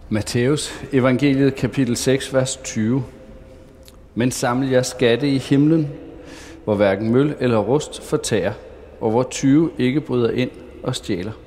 Matthæus evangeliet kapitel 6, vers 20. Men saml jer skatte i himlen, hvor hverken møl eller rust fortærer, og hvor tyve ikke bryder ind og stjæler.